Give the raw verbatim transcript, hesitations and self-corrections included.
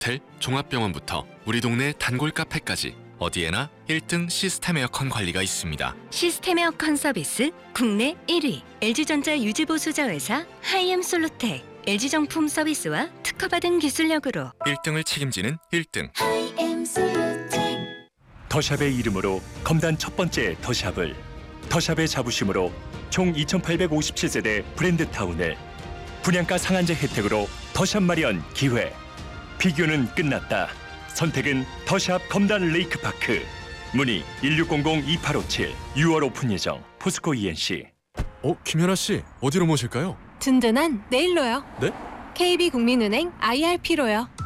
모텔, 종합병원부터 우리 동네 단골 카페까지 어디에나 일 등 시스템 에어컨 관리가 있습니다. 시스템 에어컨 서비스 국내 일 위 엘지전자 유지보수자 회사 하이엠솔루텍 엘지정품 서비스와 특허받은 기술력으로 일 등을 책임지는 일 등. 하이엠솔루텍 더샵의 이름으로 검단 첫 번째 더샵을, 더샵의 자부심으로 총 이천팔백오십칠 세대 브랜드타운을, 분양가 상한제 혜택으로 더샵 마련 기회. 비교는 끝났다. 선택은 더샵 검단 레이크파크. 문의 일육공공 이팔오칠. 유월 오픈 예정. 포스코 이엔씨. 어, 김연아 씨, 어디로 모실까요? 든든한 내일로요. 네? 케이비국민은행 아이알피로요.